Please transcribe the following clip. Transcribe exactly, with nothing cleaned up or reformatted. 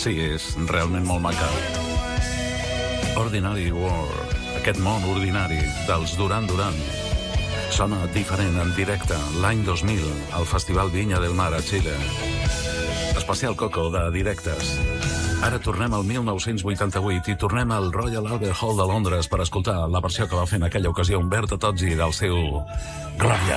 Sí, és realment molt maca. Ordinary World, aquest món ordinari dels Duran Duran, sona diferent en directe l'any dos mil al Festival Viña del Mar a Xile. Especial Coco de directes. Ara tornem al mil nou-cents vuitanta-vuit i tornem al Royal Albert Hall de Londres per escoltar la versió que va fer en aquella ocasió Umberto Tozzi del seu Glòria.